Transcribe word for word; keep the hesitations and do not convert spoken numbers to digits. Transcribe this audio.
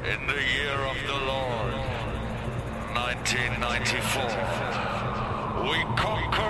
In the year of the Lord, nineteen ninety-four, we conquered